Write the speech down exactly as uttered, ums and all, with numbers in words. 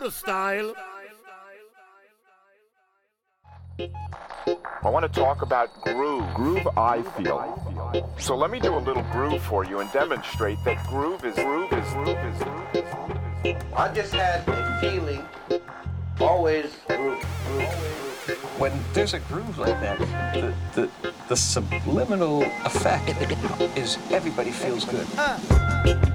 the style. I want to talk about groove. Groove, I feel. So let me do a little groove for you and demonstrate that groove is groove is groove is groove is groove is. I just had a feeling, always groove, groove, groove. When there's a groove like that, the the, the subliminal effect is everybody feels good. Uh.